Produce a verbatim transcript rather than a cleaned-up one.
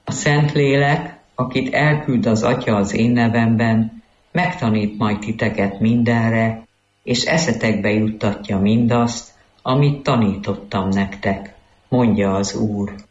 A Szentlélek, akit elküld az Atya az én nevemben, megtanít majd titeket mindenre, és eszetekbe juttatja mindazt, amit tanítottam nektek, mondja az Úr.